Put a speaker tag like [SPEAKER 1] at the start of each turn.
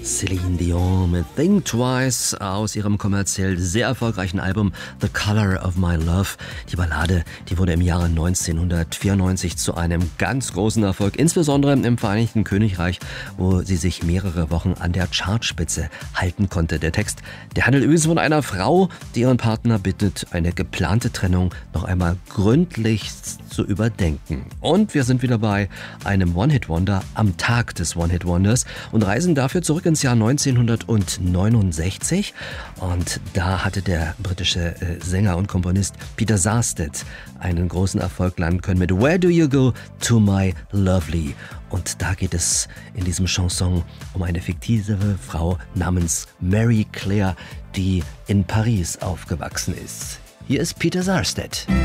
[SPEAKER 1] Celine Dion mit Think Twice aus ihrem kommerziell sehr erfolgreichen Album The Color of My Love. Die Ballade, die wurde im Jahre 1994 zu einem ganz großen Erfolg, insbesondere im Vereinigten Königreich, wo sie sich mehrere Wochen an der Chartspitze halten konnte. Der Text, der handelt übrigens von einer Frau, die ihren Partner bittet, eine geplante Trennung noch einmal gründlichst zu überdenken. Und wir sind wieder bei einem One-Hit-Wonder am Tag des One-Hit-Wonders und reisen dafür zurück ins Jahr 1969. Und da hatte der britische Sänger und Komponist Peter Sarstedt einen großen Erfolg landen können mit Where Do You Go to My Lovely? Und da geht es in diesem Chanson um eine fiktive Frau namens Mary Claire, die in Paris aufgewachsen ist. Hier ist Peter Sarstedt.